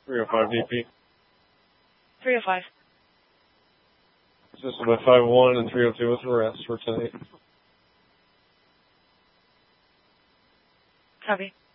305 DP. 305. System by 501 and 302 with arrest for tonight. Copy.